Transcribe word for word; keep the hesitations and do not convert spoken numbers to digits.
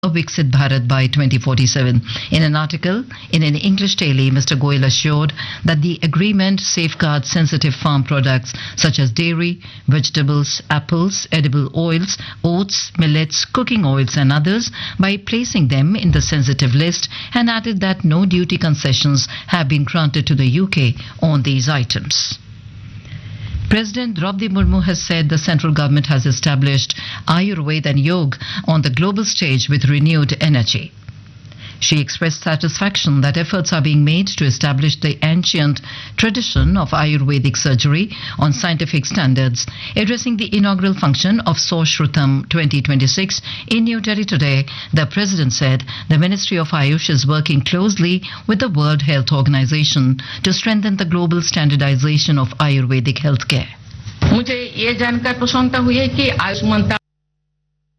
Viksit Bharat by twenty forty-seven. In an article in an English daily, Mister Goyal assured that the agreement safeguards sensitive farm products such as dairy, vegetables, apples, edible oils, oats, millets, cooking oils and others by placing them in the sensitive list, and added that no duty concessions have been granted to the U K on these items. President Draupadi Murmu has said the central government has established Ayurveda and Yoga on the global stage with renewed energy. She expressed satisfaction that efforts are being made to establish the ancient tradition of Ayurvedic surgery on scientific standards. Addressing the inaugural function of Soshrutam twenty twenty-six in New Delhi today, the President said the Ministry of Ayush is working closely with the World Health Organization to strengthen the global standardization of Ayurvedic healthcare. मुझे ये जानकर प्रसन्नता हुई है कि आयुष मंत्रालय